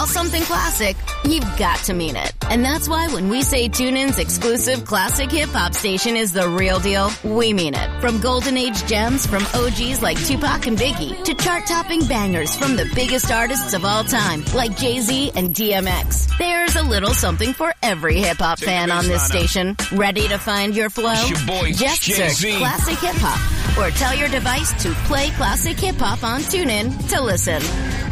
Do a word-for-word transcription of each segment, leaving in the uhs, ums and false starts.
something classic, you've got to mean it. And that's why when we say TuneIn's exclusive classic hip-hop station is the real deal, we mean it. From golden age gems from O Gs like Tupac and Biggie to chart-topping bangers from the biggest artists of all time like Jay-Z and D M X. There's a little something for every hip-hop fan on this station. Ready to find your flow? It's your boy, Just Jay-Z. search Classic Hip-Hop or tell your device to play Classic Hip-Hop on TuneIn to listen.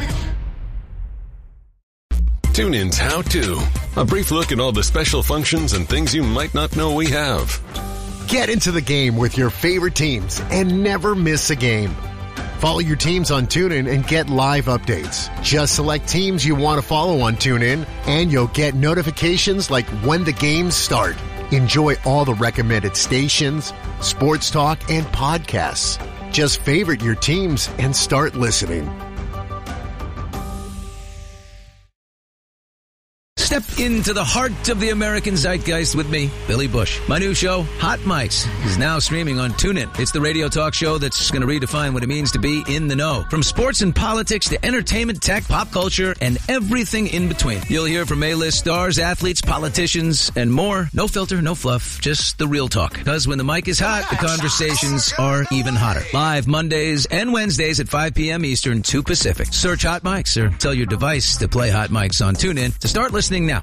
TuneIn's How To. A brief look at all the special functions and things you might not know we have. Get into the game with your favorite teams and never miss a game. Follow your teams on TuneIn and get live updates. Just select teams you want to follow on TuneIn and you'll get notifications like when the games start. Enjoy all the recommended stations, sports talk, and podcasts. Just favorite your teams and start listening. Step into the heart of the American zeitgeist with me, Billy Bush. My new show, Hot Mics, is now streaming on TuneIn. It's the radio talk show that's going to redefine what it means to be in the know. From sports and politics to entertainment, tech, pop culture, and everything in between. You'll hear from A-list stars, athletes, politicians, and more. No filter, no fluff, just the real talk. Because when the mic is hot, the conversations are even hotter. Live Mondays and Wednesdays at five p.m. Eastern, two Pacific. Search Hot Mics or tell your device to play Hot Mics on TuneIn to start listening now.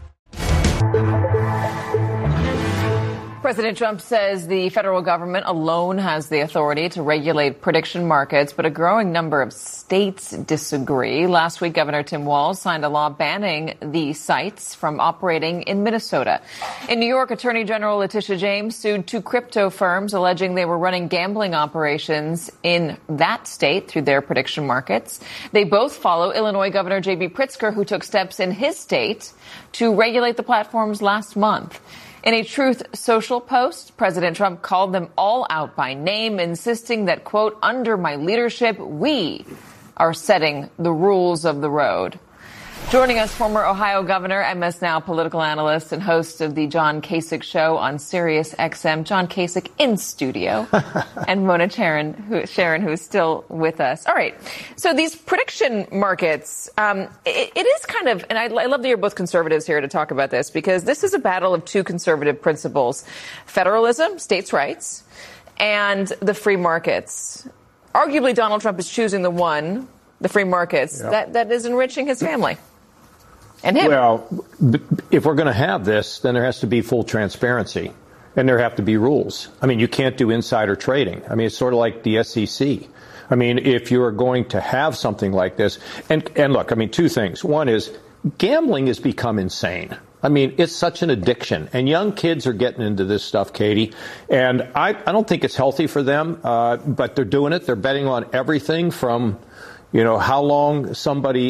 President Trump says the federal government alone has the authority to regulate prediction markets, but a growing number of states disagree. Last week, Governor Tim Walz signed a law banning the sites from operating in Minnesota. In New York, Attorney General Letitia James sued two crypto firms alleging they were running gambling operations in that state through their prediction markets. They both follow Illinois Governor J B Pritzker, who took steps in his state to regulate the platforms last month. In a Truth Social post, President Trump called them all out by name, insisting that, quote, under my leadership, we are setting the rules of the road. Joining us, former Ohio Governor, M S Now political analyst, and host of the John Kasich Show on Sirius X M, John Kasich in studio, and Mona Sharon, who, Sharon, who is still with us. All right. So these prediction markets, um, it, it is kind of, and I, I love that you're both conservatives here to talk about this, because this is a battle of two conservative principles: federalism, states' rights, and the free markets. Arguably, Donald Trump is choosing the one, the free markets, yep. that, that is enriching his family. And him. Well, if we're going to have this, then there has to be full transparency, and there have to be rules. I mean, you can't do insider trading. I mean, it's sort of like the S E C. I mean, if you're going to have something like this, and, and look, I mean, two things. One is gambling has become insane. I mean, it's such an addiction, and young kids are getting into this stuff, Katie, and I, I don't think it's healthy for them, uh, but they're doing it. They're betting on everything from, you know, how long somebody